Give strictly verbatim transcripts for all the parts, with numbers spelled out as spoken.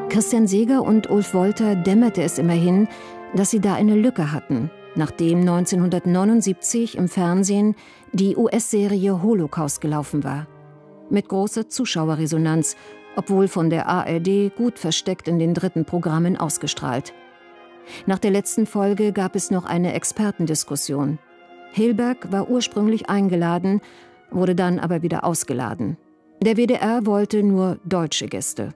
Christian Seeger und Ulf Wolter dämmerte es immerhin, dass sie da eine Lücke hatten, nachdem neunzehnhundertneunundsiebzig im Fernsehen die U S-Serie Holocaust gelaufen war. Mit großer Zuschauerresonanz, obwohl von der A R D gut versteckt in den dritten Programmen ausgestrahlt. Nach der letzten Folge gab es noch eine Expertendiskussion. Hilberg war ursprünglich eingeladen, wurde dann aber wieder ausgeladen. Der W D R wollte nur deutsche Gäste.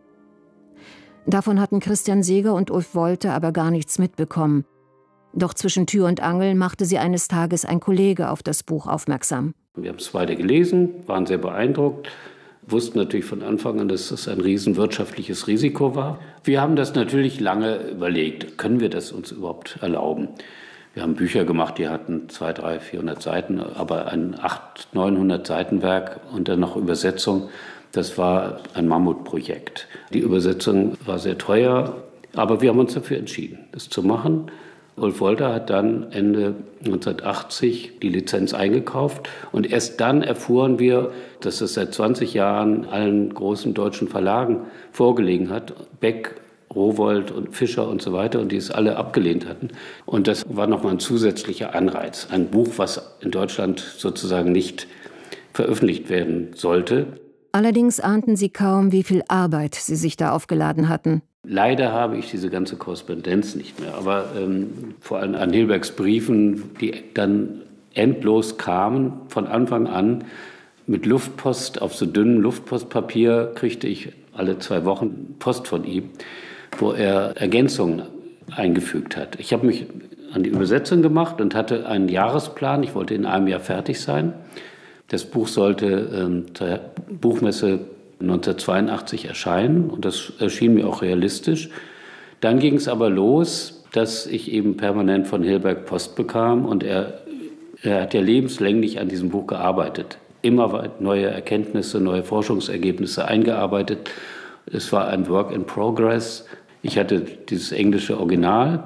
Davon hatten Christian Seeger und Ulf Wolter aber gar nichts mitbekommen. Doch zwischen Tür und Angel machte sie eines Tages ein Kollege auf das Buch aufmerksam. Wir haben es beide gelesen, waren sehr beeindruckt, wussten natürlich von Anfang an, dass es ein riesen wirtschaftliches Risiko war. Wir haben das natürlich lange überlegt, können wir das uns überhaupt erlauben? Wir haben Bücher gemacht, die hatten zweihundert, dreihundert, vierhundert Seiten, aber ein achthundert, neunhundert Seiten Werk und dann noch Übersetzung. Das war ein Mammutprojekt. Die Übersetzung war sehr teuer, aber wir haben uns dafür entschieden, das zu machen. Ulf Wolter hat dann Ende neunzehnhundertachtzig die Lizenz eingekauft und erst dann erfuhren wir, dass es seit zwanzig Jahren allen großen deutschen Verlagen vorgelegen hat. Beck, Rowohlt und Fischer und so weiter, und die es alle abgelehnt hatten. Und das war nochmal ein zusätzlicher Anreiz. Ein Buch, was in Deutschland sozusagen nicht veröffentlicht werden sollte. Allerdings ahnten sie kaum, wie viel Arbeit sie sich da aufgeladen hatten. Leider habe ich diese ganze Korrespondenz nicht mehr, aber ähm, vor allem an Hilbergs Briefen, die dann endlos kamen, von Anfang an mit Luftpost, auf so dünnem Luftpostpapier kriegte ich alle zwei Wochen Post von ihm, wo er Ergänzungen eingefügt hat. Ich habe mich an die Übersetzung gemacht und hatte einen Jahresplan, ich wollte in einem Jahr fertig sein. Das Buch sollte ähm, zur Buchmesse neunzehnhundertzweiundachtzig erscheinen und das erschien mir auch realistisch. Dann ging es aber los, dass ich eben permanent von Hilberg Post bekam und er, er hat ja lebenslänglich an diesem Buch gearbeitet. Immer neue Erkenntnisse, neue Forschungsergebnisse eingearbeitet. Es war ein Work in Progress. Ich hatte dieses englische Original,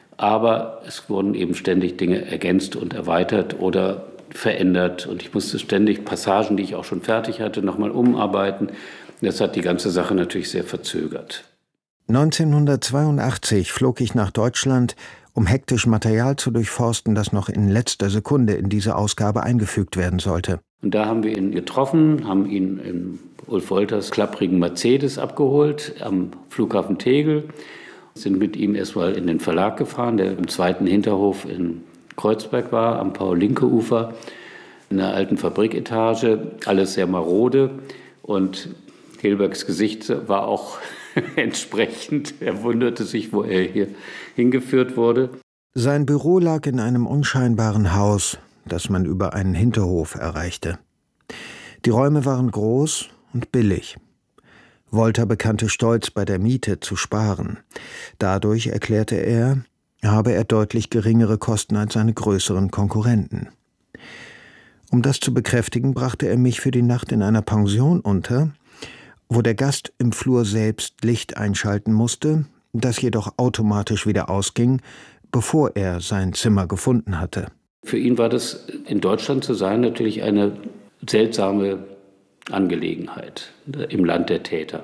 aber es wurden eben ständig Dinge ergänzt und erweitert oder verändert und ich musste ständig Passagen, die ich auch schon fertig hatte, nochmal umarbeiten. Das hat die ganze Sache natürlich sehr verzögert. neunzehnhundertzweiundachtzig flog ich nach Deutschland, um hektisch Material zu durchforsten, das noch in letzter Sekunde in diese Ausgabe eingefügt werden sollte. Und da haben wir ihn getroffen, haben ihn in Ulf Wolters klapprigen Mercedes abgeholt am Flughafen Tegel, sind mit ihm erstmal in den Verlag gefahren, der im zweiten Hinterhof in Kreuzberg war, am Paul-Lincke-Ufer, in einer alten Fabriketage, alles sehr marode. Und Hilbergs Gesicht war auch entsprechend. Er wunderte sich, wo er hier hingeführt wurde. Sein Büro lag in einem unscheinbaren Haus, das man über einen Hinterhof erreichte. Die Räume waren groß und billig. Wolter bekannte stolz, bei der Miete zu sparen. Dadurch, erklärte er, habe er deutlich geringere Kosten als seine größeren Konkurrenten. Um das zu bekräftigen, brachte er mich für die Nacht in einer Pension unter, wo der Gast im Flur selbst Licht einschalten musste, das jedoch automatisch wieder ausging, bevor er sein Zimmer gefunden hatte. Für ihn war das, in Deutschland zu sein, natürlich eine seltsame Angelegenheit im Land der Täter.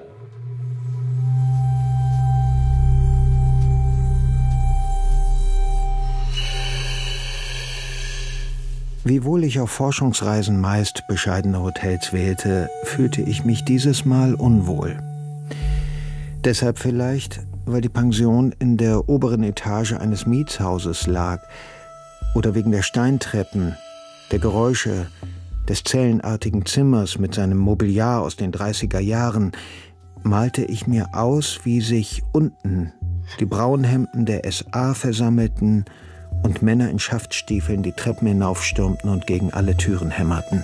Wiewohl ich auf Forschungsreisen meist bescheidene Hotels wählte, fühlte ich mich dieses Mal unwohl. Deshalb vielleicht, weil die Pension in der oberen Etage eines Mietshauses lag oder wegen der Steintreppen, der Geräusche, des zellenartigen Zimmers mit seinem Mobiliar aus den dreißiger Jahren, malte ich mir aus, wie sich unten die Braunhemden der S A versammelten und Männer in Schaftstiefeln die Treppen hinaufstürmten und gegen alle Türen hämmerten.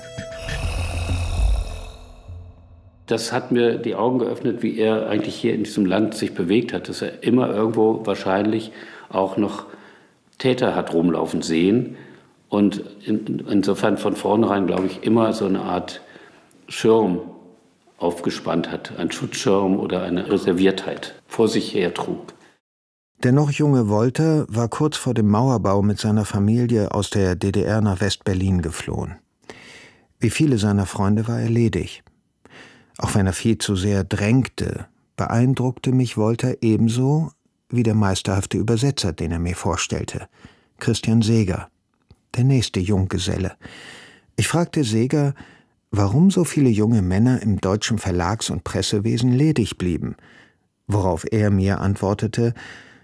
Das hat mir die Augen geöffnet, wie er eigentlich hier in diesem Land sich bewegt hat, dass er immer irgendwo wahrscheinlich auch noch Täter hat rumlaufen sehen und in, insofern von vornherein, glaube ich, immer so eine Art Schirm aufgespannt hat, ein Schutzschirm oder eine Reserviertheit vor sich her trug. Der noch junge Wolter war kurz vor dem Mauerbau mit seiner Familie aus der D D R nach West-Berlin geflohen. Wie viele seiner Freunde war er ledig. Auch wenn er viel zu sehr drängte, beeindruckte mich Wolter ebenso wie der meisterhafte Übersetzer, den er mir vorstellte, Christian Seeger, der nächste Junggeselle. Ich fragte Seeger, warum so viele junge Männer im deutschen Verlags- und Pressewesen ledig blieben, worauf er mir antwortete,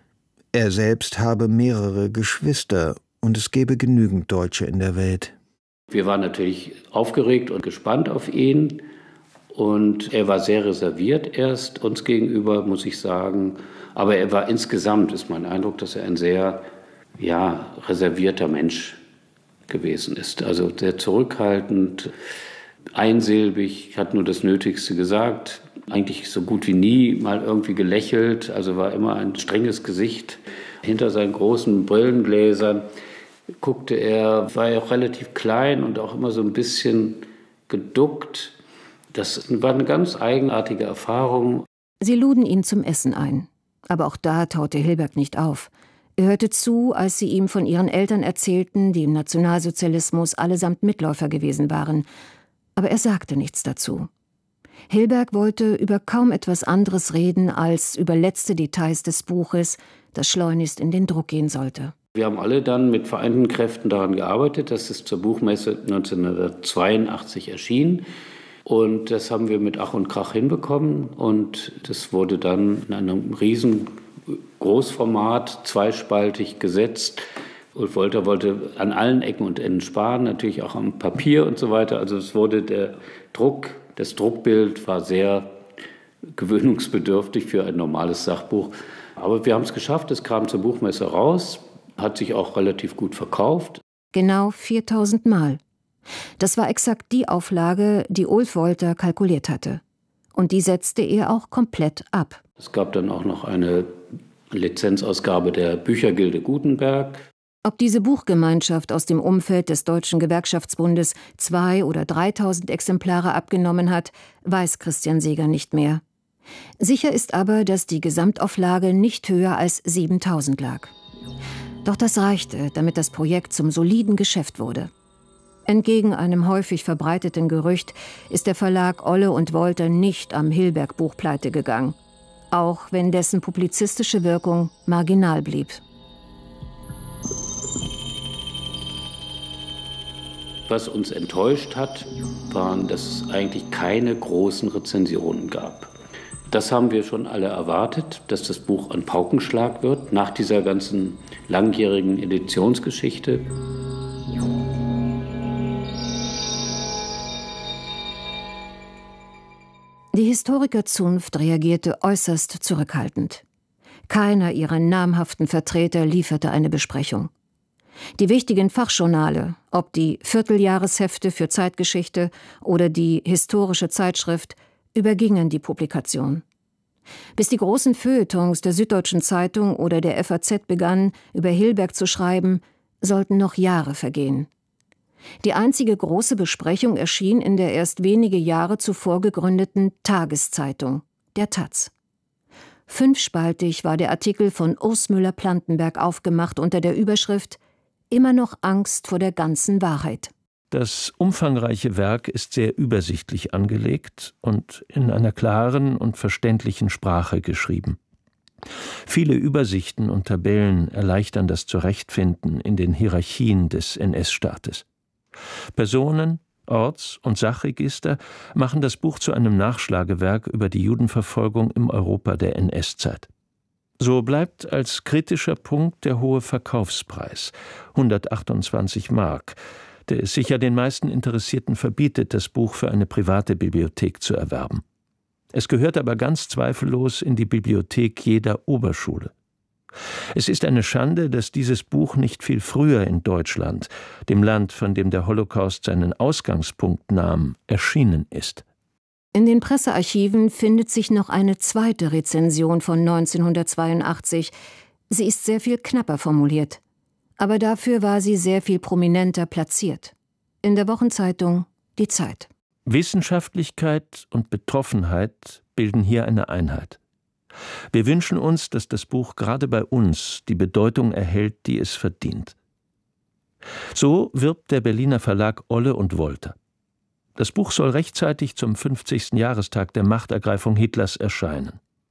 er selbst habe mehrere Geschwister und es gebe genügend Deutsche in der Welt. Wir waren natürlich aufgeregt und gespannt auf ihn und er war sehr reserviert erst uns gegenüber, muss ich sagen. Aber er war insgesamt, ist mein Eindruck, dass er ein sehr ja, reservierter Mensch gewesen ist. Also sehr zurückhaltend, einsilbig, hat nur das Nötigste gesagt, eigentlich so gut wie nie mal irgendwie gelächelt, also war immer ein strenges Gesicht. Hinter seinen großen Brillengläsern guckte er, war ja auch relativ klein und auch immer so ein bisschen geduckt. Das war eine ganz eigenartige Erfahrung. Sie luden ihn zum Essen ein. Aber auch da taute Hilberg nicht auf. Er hörte zu, als sie ihm von ihren Eltern erzählten, die im Nationalsozialismus allesamt Mitläufer gewesen waren. Aber er sagte nichts dazu. Hilberg wollte über kaum etwas anderes reden als über letzte Details des Buches, das schleunigst in den Druck gehen sollte. Wir haben alle dann mit vereinten Kräften daran gearbeitet, dass es zur Buchmesse neunzehnhundertzweiundachtzig erschien. Und das haben wir mit Ach und Krach hinbekommen. Und das wurde dann in einem riesen Großformat, zweispaltig gesetzt. Ulf Wolter wollte an allen Ecken und Enden sparen, natürlich auch am Papier und so weiter. Also es wurde der Druck, das Druckbild war sehr gewöhnungsbedürftig für ein normales Sachbuch. Aber wir haben es geschafft, es kam zur Buchmesse raus, hat sich auch relativ gut verkauft. Genau viertausend Mal. Das war exakt die Auflage, die Ulf Wolter kalkuliert hatte. Und die setzte er auch komplett ab. Es gab dann auch noch eine Lizenzausgabe der Büchergilde Gutenberg. Ob diese Buchgemeinschaft aus dem Umfeld des Deutschen Gewerkschaftsbundes zwei- oder dreitausend Exemplare abgenommen hat, weiß Christian Seeger nicht mehr. Sicher ist aber, dass die Gesamtauflage nicht höher als siebentausend lag. Doch das reichte, damit das Projekt zum soliden Geschäft wurde. Entgegen einem häufig verbreiteten Gerücht ist der Verlag Olle und Wolter nicht am Hilberg-Buch pleite gegangen, auch wenn dessen publizistische Wirkung marginal blieb. Was uns enttäuscht hat, waren, dass es eigentlich keine großen Rezensionen gab. Das haben wir schon alle erwartet, dass das Buch ein Paukenschlag wird, nach dieser ganzen langjährigen Editionsgeschichte. Die Historikerzunft reagierte äußerst zurückhaltend. Keiner ihrer namhaften Vertreter lieferte eine Besprechung. Die wichtigen Fachjournale, ob die Vierteljahreshefte für Zeitgeschichte oder die Historische Zeitschrift, übergingen die Publikation. Bis die großen Feuilletons der Süddeutschen Zeitung oder der F A Z begannen, über Hilberg zu schreiben, sollten noch Jahre vergehen. Die einzige große Besprechung erschien in der erst wenige Jahre zuvor gegründeten Tageszeitung, der Taz. Fünfspaltig war der Artikel von Urs Müller-Plantenberg aufgemacht unter der Überschrift »Immer noch Angst vor der ganzen Wahrheit«. Das umfangreiche Werk ist sehr übersichtlich angelegt und in einer klaren und verständlichen Sprache geschrieben. Viele Übersichten und Tabellen erleichtern das Zurechtfinden in den Hierarchien des N S-Staates. Personen-, Orts- und Sachregister machen das Buch zu einem Nachschlagewerk über die Judenverfolgung im Europa der N S-Zeit. So bleibt als kritischer Punkt der hohe Verkaufspreis, hundertachtundzwanzig Mark, der es sicher den meisten Interessierten verbietet, das Buch für eine private Bibliothek zu erwerben. Es gehört aber ganz zweifellos in die Bibliothek jeder Oberschule. Es ist eine Schande, dass dieses Buch nicht viel früher in Deutschland, dem Land, von dem der Holocaust seinen Ausgangspunkt nahm, erschienen ist. In den Pressearchiven findet sich noch eine zweite Rezension von neunzehnhundertzweiundachtzig. Sie ist sehr viel knapper formuliert. Aber dafür war sie sehr viel prominenter platziert. In der Wochenzeitung Die Zeit. Wissenschaftlichkeit und Betroffenheit bilden hier eine Einheit. Wir wünschen uns, dass das Buch gerade bei uns die Bedeutung erhält, die es verdient. So wirbt der Berliner Verlag Olle und Wolter. Das Buch soll rechtzeitig zum fünfzigsten Jahrestag der Machtergreifung Hitlers erscheinen.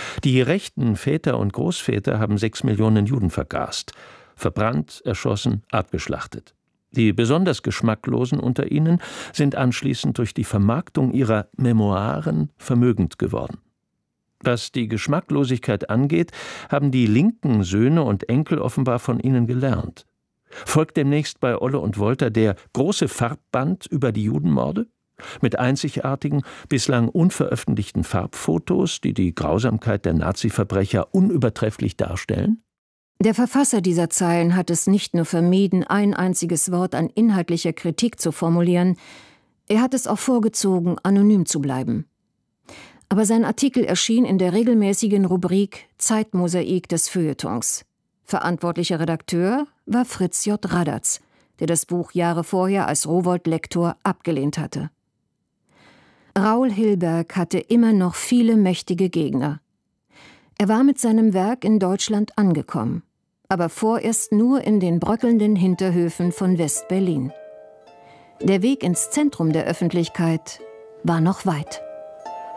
Die rechten Väter und Großväter haben sechs Millionen Juden vergast, verbrannt, erschossen, abgeschlachtet. Die besonders Geschmacklosen unter ihnen sind anschließend durch die Vermarktung ihrer Memoiren vermögend geworden. Was die Geschmacklosigkeit angeht, haben die linken Söhne und Enkel offenbar von ihnen gelernt. Folgt demnächst bei Olle und Wolter der große Farbband über die Judenmorde? Mit einzigartigen, bislang unveröffentlichten Farbfotos, die die Grausamkeit der Nazi-Verbrecher unübertrefflich darstellen? Der Verfasser dieser Zeilen hat es nicht nur vermieden, ein einziges Wort an inhaltlicher Kritik zu formulieren, er hat es auch vorgezogen, anonym zu bleiben. Aber sein Artikel erschien in der regelmäßigen Rubrik Zeitmosaik des Feuilletons. Verantwortlicher Redakteur war Fritz J. Radatz, der das Buch Jahre vorher als Rowohlt-Lektor abgelehnt hatte. Raoul Hilberg hatte immer noch viele mächtige Gegner. Er war mit seinem Werk in Deutschland angekommen, aber vorerst nur in den bröckelnden Hinterhöfen von West-Berlin. Der Weg ins Zentrum der Öffentlichkeit war noch weit.